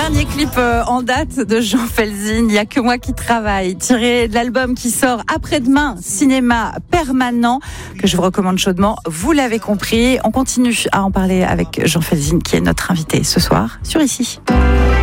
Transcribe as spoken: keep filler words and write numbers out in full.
Dernier clip en date de Jean Felzine, Il n'y a que moi qui travaille, tiré de l'album qui sort après-demain, Cinéma Permanent, que je vous recommande chaudement. Vous l'avez compris, on continue à en parler avec Jean Felzine, qui est notre invité ce soir sur Ici.